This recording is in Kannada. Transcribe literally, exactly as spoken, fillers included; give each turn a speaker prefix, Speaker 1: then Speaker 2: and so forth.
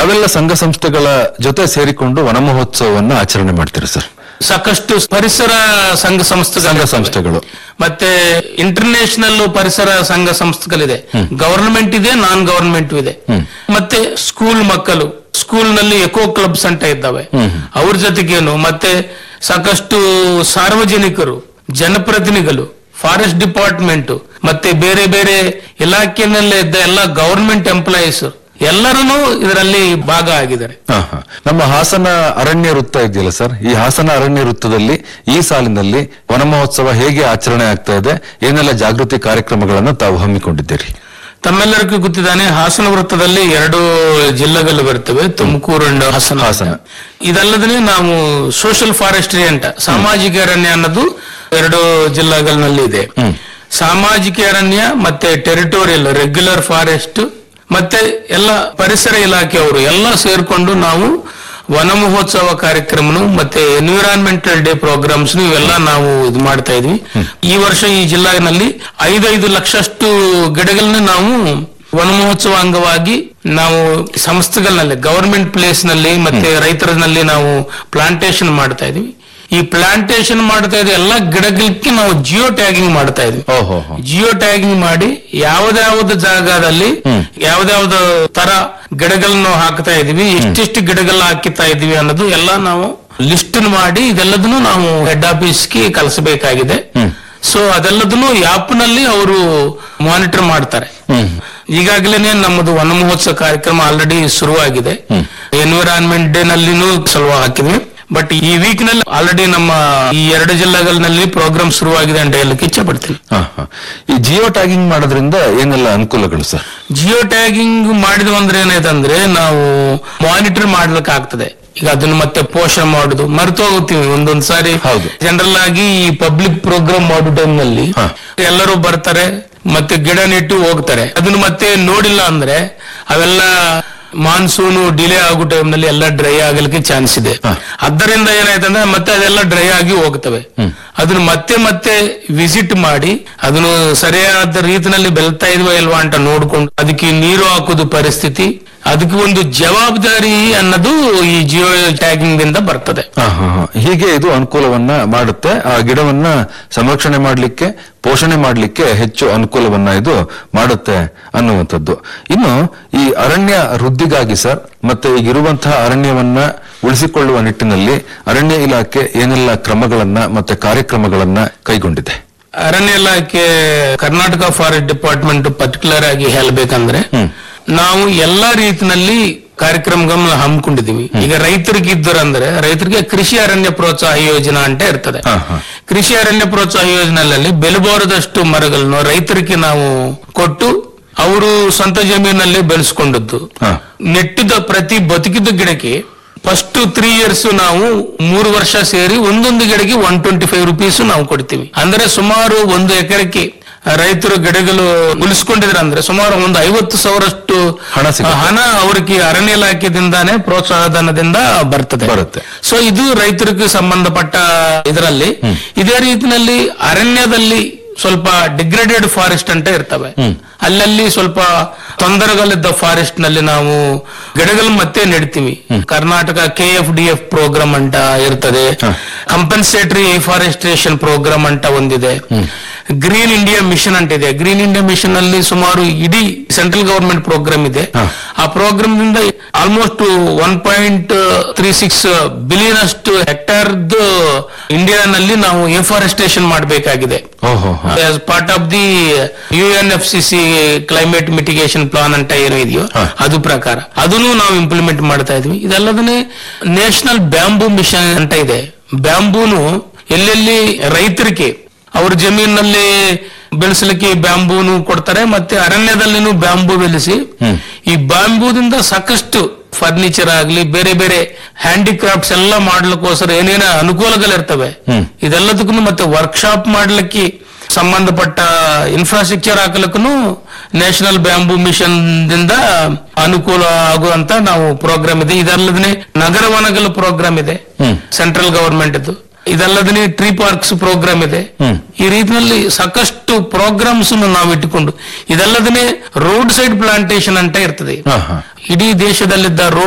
Speaker 1: ಯಾವೆಲ್ಲ ಸಂಘ ಸಂಸ್ಥೆಗಳ ಜೊತೆ ಸೇರಿಕೊಂಡು ವನ ಮಹೋತ್ಸವವನ್ನು ಆಚರಣೆ ಮಾಡ್ತೀರಾ ಸರ್?
Speaker 2: ಸಾಕಷ್ಟು ಪರಿಸರ ಸಂಘ ಸಂಸ್ಥೆ
Speaker 1: ಸಂಘ ಸಂಸ್ಥೆಗಳು
Speaker 2: ಮತ್ತೆ ಇಂಟರ್ನ್ಯಾಷನಲ್ ಪರಿಸರ ಸಂಘ ಸಂಸ್ಥೆಗಳಿದೆ, ಗವರ್ನಮೆಂಟ್ ಇದೆ, ನಾನ್ ಗವರ್ನಮೆಂಟ್ ಇದೆ. ಮತ್ತೆ ಸ್ಕೂಲ್ ಮಕ್ಕಳು, ಸ್ಕೂಲ್ ನಲ್ಲಿ ಎಕೋ ಕ್ಲಬ್ಸ್ ಅಂತ ಇದ್ದಾವೆ, ಅವ್ರ ಜೊತೆಗೇನು ಮತ್ತೆ ಸಾಕಷ್ಟು ಸಾರ್ವಜನಿಕರು, ಜನಪ್ರತಿನಿಧಿಗಳು, ಫಾರೆಸ್ಟ್ ಡಿಪಾರ್ಟ್ಮೆಂಟ್ ಮತ್ತೆ ಬೇರೆ ಬೇರೆ ಇಲಾಖೆನಲ್ಲೇ ಇದ್ದ ಎಲ್ಲ ಗವರ್ನಮೆಂಟ್ ಎಂಪ್ಲಾಯೀಸ್ ಎಲ್ಲರೂ ಇದರಲ್ಲಿ ಭಾಗ ಆಗಿದ್ದಾರೆ.
Speaker 1: ನಮ್ಮ ಹಾಸನ ಅರಣ್ಯ ವೃತ್ತ ಇದೆಯಲ್ಲ ಸರ್, ಈ ಹಾಸನ ಅರಣ್ಯ ವೃತ್ತದಲ್ಲಿ ಈ ಸಾಲಿನಲ್ಲಿ ವನ ಮಹೋತ್ಸವ ಹೇಗೆ ಆಚರಣೆ ಆಗ್ತಾ ಇದೆ, ಏನೆಲ್ಲ ಜಾಗೃತಿ ಕಾರ್ಯಕ್ರಮಗಳನ್ನು ತಾವು ಹಮ್ಮಿಕೊಂಡಿದ್ದೀರಿ?
Speaker 2: ತಮ್ಮೆಲ್ಲರಿಗೂ ಗೊತ್ತಿದ್ದಾನೆ, ಹಾಸನ ವೃತ್ತದಲ್ಲಿ ಎರಡು ಜಿಲ್ಲೆಗಳು ಬರ್ತವೆ, ತುಮಕೂರು ಅಂಡ್ ಹಾಸನ.
Speaker 1: ಹಾಸನ
Speaker 2: ಇದಲ್ಲದೇ ನಾವು ಸೋಷಿಯಲ್ ಫಾರೆಸ್ಟ್ರಿ ಅಂತ ಸಾಮಾಜಿಕ ಅರಣ್ಯ ಅನ್ನೋದು ಎರಡು ಜಿಲ್ಲೆಗಳಲ್ಲಿ ಇದೆ. ಸಾಮಾಜಿಕ ಅರಣ್ಯ ಮತ್ತೆ ಟೆರಿಟೋರಿಯಲ್ ರೆಗ್ಯುಲರ್ ಫಾರೆಸ್ಟ್ ಮತ್ತೆ ಎಲ್ಲ ಪರಿಸರ ಇಲಾಖೆಯವರು ಎಲ್ಲ ಸೇರ್ಕೊಂಡು ನಾವು ವನ ಮಹೋತ್ಸವ ಕಾರ್ಯಕ್ರಮ ಮತ್ತೆ ಎನ್ವಿರಾನ್ಮೆಂಟಲ್ ಡೇ ಪ್ರೋಗ್ರಾಮ್ಸ್ ಇವೆಲ್ಲ ನಾವು ಇದು ಮಾಡ್ತಾ ಇದ್ವಿ. ಈ ವರ್ಷ ಈ ಜಿಲ್ಲೆನಲ್ಲಿ ಐದೈದು ಲಕ್ಷಷ್ಟು ಗಿಡಗಳನ್ನ ನಾವು ವನ ಮಹೋತ್ಸವ ಅಂಗವಾಗಿ ನಾವು ಸಂಸ್ಥೆಗಳಲ್ಲಿ ಗವರ್ಮೆಂಟ್ ಪ್ಲೇಸ್ ನಲ್ಲಿ ಮತ್ತೆ ರೈತರಲ್ಲಿ ನಾವು ಪ್ಲಾಂಟೇಶನ್ ಮಾಡ್ತಾ ಇದ್ವಿ. ಈ ಪ್ಲಾಂಟೇಶನ್ ಮಾಡ್ತಾ ಇದ್ವಿ ಎಲ್ಲ ಗಿಡಗಳಿಗೆ ನಾವು ಜಿಯೋ ಟ್ಯಾಗಿಂಗ್ ಮಾಡ್ತಾ ಇದ್ವಿ. ಜಿಯೋ ಟ್ಯಾಗಿಂಗ್ ಮಾಡಿ ಯಾವ್ದಾವ್ದು ಜಾಗದಲ್ಲಿ ಯಾವ್ದಾವ್ದು ತರ ಗಿಡಗಳನ್ನು ಹಾಕ್ತಾ ಇದೀವಿ, ಎಷ್ಟೆಷ್ಟು ಗಿಡಗಳನ್ನ ಹಾಕಿತಾ ಇದೀವಿ ಅನ್ನೋದು ಎಲ್ಲ ನಾವು ಲಿಸ್ಟ್ ಮಾಡಿ ಇದೆಲ್ಲದನ್ನು ನಾವು ಹೆಡ್ ಆಫೀಸ್ಗೆ ಕಳಿಸಬೇಕಾಗಿದೆ. ಸೊ ಅದೆಲ್ಲದನ್ನು ಆಪ್ ನಲ್ಲಿ ಅವರು ಮಾನಿಟರ್ ಮಾಡ್ತಾರೆ. ಈಗಾಗಲೇ ನಮ್ಮದು ವನ ಮಹೋತ್ಸವ ಕಾರ್ಯಕ್ರಮ ಆಲ್ರೆಡಿ ಶುರುವಾಗಿದೆ. ಎನ್ವಿರಾನ್ಮೆಂಟ್ ಡೇ ನಲ್ಲಿನೂ ಸ್ವಲ್ಪ ಹಾಕಿದ್ವಿ, ಬಟ್ ಈ ವೀಕ್ ನಲ್ಲಿ ಆಲ್ರೆಡಿ ನಮ್ಮ ಈ ಎರಡು ಜಿಲ್ಲೆಗಳಲ್ಲಿ ಪ್ರೋಗ್ರಾಮ್ ಶುರುವಾಗಿದೆ ಅಂತ ಹೇಳಕ್ಕೆ ಇಚ್ಛೆ ಪಡ್ತೀನಿ.
Speaker 1: ಈ ಜಿಯೋ ಟ್ಯಾಗಿಂಗ್ ಮಾಡೋದ್ರಿಂದ ಏನೆಲ್ಲ ಅನುಕೂಲಗಳು ಸರ್?
Speaker 2: ಜಿಯೋ ಟ್ಯಾಗಿಂಗ್ ಮಾಡಿದ್ವು ಅಂದ್ರೆ ಏನಾಯ್ತಂದ್ರೆ ನಾವು ಮಾನಿಟರ್ ಮಾಡ್ಲಿಕ್ಕೆ ಆಗ್ತದೆ. ಈಗ ಅದನ್ನ ಮತ್ತೆ ಪೋಷಣೆ ಮಾಡುದು ಮರೆತು ಹೋಗ್ತೀವಿ ಒಂದೊಂದ್ ಸಾರಿ. ಜನರಲ್ ಆಗಿ ಈ ಪಬ್ಲಿಕ್ ಪ್ರೋಗ್ರಾಮ್ ಮಾಡೋ ಟೈಮ್ ನಲ್ಲಿ ಎಲ್ಲರೂ ಬರ್ತಾರೆ ಮತ್ತೆ ಗಿಡ ನೆಟ್ಟು ಹೋಗ್ತಾರೆ, ಅದನ್ನ ಮತ್ತೆ ನೋಡಿಲ್ಲ ಅಂದ್ರೆ ಅವೆಲ್ಲ ಮಾನ್ಸೂನ್ ಡಿಲೇ ಆಗೋ ಟೈಮ್ ನಲ್ಲಿ ಎಲ್ಲ ಡ್ರೈ ಆಗಲಿಕ್ಕೆ ಚಾನ್ಸ್ ಇದೆ. ಅದರಿಂದ ಏನಾಯ್ತಂದ್ರೆ ಮತ್ತೆ ಅದೆಲ್ಲ ಡ್ರೈ ಆಗಿ ಹೋಗ್ತವೆ. ಅದನ್ನ ಮತ್ತೆ ಮತ್ತೆ ವಿಸಿಟ್ ಮಾಡಿ ಅದನ್ನು ಸರಿಯಾದ ರೀತಿನಲ್ಲಿ ಬೆಳ್ತಾ ಇದ್ವಾ ಇಲ್ವಾ ಅಂತ ನೋಡ್ಕೊಂಡು ಅದಕ್ಕೆ ನೀರು ಹಾಕೋದು ಪರಿಸ್ಥಿತಿ, ಅದಕ್ಕೆ ಒಂದು ಜವಾಬ್ದಾರಿ ಅನ್ನೋದು ಈ ಜಿಯೋ ಟ್ಯಾಗಿಂಗ್ ದಿಂದ ಬರ್ತದೆ.
Speaker 1: ಹೀಗೆ ಇದು ಅನುಕೂಲವನ್ನ ಮಾಡುತ್ತೆ, ಆ ಗಿಡವನ್ನ ಸಂರಕ್ಷಣೆ ಮಾಡ್ಲಿಕ್ಕೆ ಪೋಷಣೆ ಮಾಡ್ಲಿಕ್ಕೆ ಹೆಚ್ಚು ಅನುಕೂಲವನ್ನ ಇದು ಮಾಡುತ್ತೆ ಅನ್ನುವಂಥದ್ದು. ಇನ್ನು ಈ ಅರಣ್ಯ ವೃದ್ಧಿಗಾಗಿ ಸರ್ ಮತ್ತೆ ಈಗಿರುವಂತಹ ಅರಣ್ಯವನ್ನ ಉಳಿಸಿಕೊಳ್ಳುವ ನಿಟ್ಟಿನಲ್ಲಿ ಅರಣ್ಯ ಇಲಾಖೆ ಏನೆಲ್ಲ ಕ್ರಮಗಳನ್ನ ಮತ್ತೆ ಕಾರ್ಯಕ್ರಮಗಳನ್ನ ಕೈಗೊಂಡಿದೆ?
Speaker 2: ಅರಣ್ಯ ಇಲಾಖೆ ಕರ್ನಾಟಕ ಫಾರೆಸ್ಟ್ ಡಿಪಾರ್ಟ್ಮೆಂಟ್ ಪರ್ಟಿಕ್ಯುಲರ್ ಆಗಿ ಹೇಳ್ಬೇಕಂದ್ರೆ ನಾವು ಎಲ್ಲಾ ರೀತಿನಲ್ಲಿ ಕಾರ್ಯಕ್ರಮಗಳನ್ನ ಹಮ್ಮಿಕೊಂಡಿದೀವಿ. ಈಗ ರೈತರಿಗೆ ಇದ್ದರಂದ್ರೆ ರೈತರಿಗೆ ಕೃಷಿ ಅರಣ್ಯ ಪ್ರೋತ್ಸಾಹ ಯೋಜನಾ ಅಂತ ಇರ್ತದೆ. ಕೃಷಿ ಅರಣ್ಯ ಪ್ರೋತ್ಸಾಹ ಯೋಜನೆಯಲ್ಲಿ ಬೆಲೆಬಾರದಷ್ಟು ಮರಗಳನ್ನು ರೈತರಿಗೆ ನಾವು ಕೊಟ್ಟು ಅವರು ಸ್ವಂತ ಜಮೀನಲ್ಲಿ ಬೆಳೆಸ್ಕೊಂಡದ್ದು. ನೆಟ್ಟಿದ್ದ ಪ್ರತಿ ಬದುಕಿದ ಗಿಡಕ್ಕೆ ಫಸ್ಟ್ ತ್ರೀ ಇಯರ್ಸ್ ನಾವು ಮೂರು ವರ್ಷ ಸೇರಿ ಒಂದೊಂದು ಗಿಡಕ್ಕೆ ಒನ್ ಟ್ವೆಂಟಿ ಫೈವ್ ರುಪೀಸ್ ನಾವು ಕೊಡ್ತೀವಿ. ಅಂದ್ರೆ ಸುಮಾರು ಒಂದು ಎಕರೆಕ್ಕೆ ರೈತರು ಗಿಡಗಳು ಉಳಿಸ್ಕೊಂಡಿದ್ರೆ ಅಂದ್ರೆ ಸುಮಾರು ಒಂದು ಐವತ್ತು ಸಾವಿರಷ್ಟು ಹಣ ಅವ್ರಿಗೆ ಅರಣ್ಯ ಇಲಾಖೆದಿಂದಾನೇ ಪ್ರೋತ್ಸಾಹಧನದಿಂದ ಬರ್ತದೆ ಬರುತ್ತೆ ಸೊ ಇದು ರೈತರಿಗೆ ಸಂಬಂಧಪಟ್ಟ ಇದರಲ್ಲಿ. ಇದೇ ರೀತಿಯಲ್ಲಿ ಅರಣ್ಯದಲ್ಲಿ ಸ್ವಲ್ಪ ಡಿಗ್ರೇಡೆಡ್ ಫಾರೆಸ್ಟ್ ಅಂತ ಇರ್ತವೆ, ಅಲ್ಲಲ್ಲಿ ಸ್ವಲ್ಪ ತೊಂದರೆಗಳಿದ್ದ ಫಾರೆಸ್ಟ್ ನಲ್ಲಿ ನಾವು ಗಿಡಗಳು ಮತ್ತೆ ನೆಡ್ತೀವಿ. Karnataka K F D F program ಅಂತ ಇರ್ತದೆ, ಕಂಪನ್ಸೇಟರಿ ಫಾರೆಸ್ಟೇಷನ್ ಪ್ರೋಗ್ರಾಮ್ ಅಂತ ಒಂದಿದೆ, ಗ್ರೀನ್ ಇಂಡಿಯಾ ಮಿಷನ್ ಅಂತ ಇದೆ. ಗ್ರೀನ್ ಇಂಡಿಯಾ ಮಿಷನ್ ಅಲ್ಲಿ ಸುಮಾರು ಇಡೀ ಸೆಂಟ್ರಲ್ ಗವರ್ಮೆಂಟ್ ಪ್ರೋಗ್ರಾಮ್ ಇದೆ. ಆ ಪ್ರೋಗ್ರಾಮ್ ದಿಂದ almost one point three six billion ಅಷ್ಟು ಹೆಕ್ಟೇರ್ ಇಂಡಿಯಾನಲ್ಲಿ ನಾವು ಎಫಾರೆಸ್ಟೇಷನ್ ಮಾಡಬೇಕಾಗಿದೆ. As part of the U N F C C climate mitigation plan ಅಂತ ಏನೋ ಇದೆಯೋ ಅದು ಪ್ರಕಾರ ಅದನ್ನು ನಾವು ಇಂಪ್ಲಿಮೆಂಟ್ ಮಾಡ್ತಾ ಇದ್ವಿ. ಇದಲ್ಲದೇ ನ್ಯಾಷನಲ್ ಬ್ಯಾಂಬೂ ಮಿಷನ್ ಅಂತ ಇದೆ. ಬ್ಯಾಂಬೂನು ಎಲ್ಲೆಲ್ಲಿ ರೈತರಿಗೆ ಅವ್ರ ಜಮೀನಲ್ಲಿ ಬೆಳೆಸಲಿಕ್ಕೆ ಬ್ಯಾಂಬೂನು ಕೊಡ್ತಾರೆ, ಮತ್ತೆ ಅರಣ್ಯದಲ್ಲಿನೂ ಬ್ಯಾಂಬೂ ಬೆಳೆಸಿ ಈ ಬ್ಯಾಂಬೂದಿಂದ ಸಾಕಷ್ಟು ಫರ್ನಿಚರ್ ಆಗ್ಲಿ ಬೇರೆ ಬೇರೆ ಹ್ಯಾಂಡಿಕ್ರಾಫ್ಟ್ಸ್ ಎಲ್ಲ ಮಾಡ್ಲಿಕ್ಕೋಸ್ಕರ ಏನೇನ ಅನುಕೂಲಗಳಿರ್ತವೆ. ಇದೆಲ್ಲದಕ್ಕೂ ಮತ್ತೆ ವರ್ಕ್ಶಾಪ್ ಮಾಡ್ಲಿಕ್ಕೆ ಸಂಬಂಧಪಟ್ಟ ಇನ್ಫ್ರಾಸ್ಟ್ರಕ್ಚರ್ ಹಾಕಲಿಕ್ಕೂ ನ್ಯಾಷನಲ್ ಬ್ಯಾಂಬೂ ಮಿಷನ್ ದಿಂದ ಅನುಕೂಲ ಆಗುವಂತ ನಾವು ಪ್ರೋಗ್ರಾಮ್ ಇದೆ. ಇದಲ್ಲದೇ ನಗರ ವನಗಳ ಪ್ರೋಗ್ರಾಮ್ ಇದೆ ಸೆಂಟ್ರಲ್ ಗವರ್ಮೆಂಟ್ ಇದು. ಇದಲ್ಲದೇ ಟ್ರೀ ಪಾರ್ಕ್ಸ್ ಪ್ರೋಗ್ರಾಮ್ ಇದೆ. ಈ ರೀತಿಯಲ್ಲಿ ಸಾಕಷ್ಟು ಪ್ರೋಗ್ರಾಮ್ಸ್ ನಾವು ಇಟ್ಟುಕೊಂಡು ಇದಲ್ಲದೇ ರೋಡ್ ಸೈಡ್ ಪ್ಲಾಂಟೇಶನ್ ಅಂತ ಇರ್ತದೆ. ಇಡೀ ದೇಶದಲ್ಲಿದ್ದ ರೋಡ್